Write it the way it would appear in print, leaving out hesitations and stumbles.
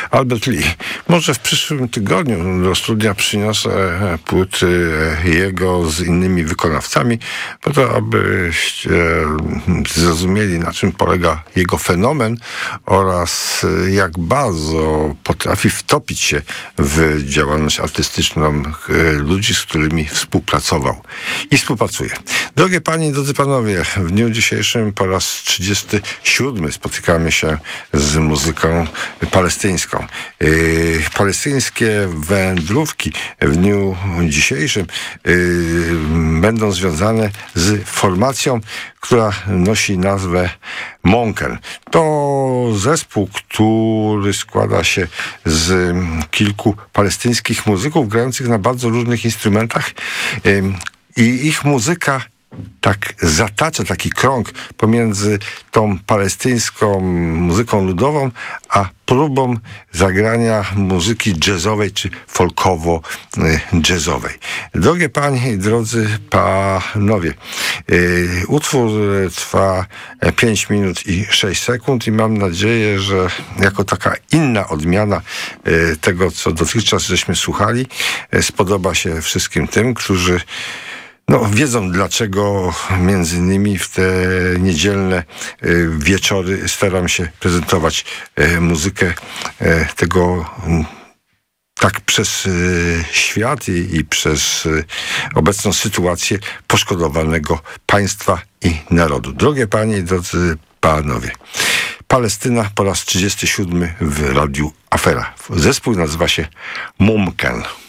Albert Lee. Może w przyszłym tygodniu do studia przyniosę płyty jego z innymi wykonawcami, po to, abyście zrozumieli, na czym polega jego fenomen oraz jak bardzo potrafi wtopić się w działalność artystyczną ludzi, z którymi współpracował i współpracuje. Drogie panie i drodzy panowie, w dniu dzisiejszym po raz 37 spotykamy się z muzyką palestyńską. Palestyńskie wędrówki w dniu dzisiejszym będą związane z formacją, która nosi nazwę Monker. To zespół, który składa się z kilku palestyńskich muzyków grających na bardzo różnych instrumentach i ich muzyka tak zatacza taki krąg pomiędzy tą palestyńską muzyką ludową, a próbą zagrania muzyki jazzowej czy folkowo-jazzowej. Drogie panie i drodzy panowie, utwór trwa 5 minut i 6 sekund i mam nadzieję, że jako taka inna odmiana tego, co dotychczas żeśmy słuchali, spodoba się wszystkim tym, którzy wiedzą, dlaczego między innymi w te niedzielne wieczory staram się prezentować muzykę tego tak przez świat i przez obecną sytuację poszkodowanego państwa i narodu. Drogie panie i drodzy panowie, Palestyna po raz 37 w Radiu Afera. Zespół nazywa się Mumken.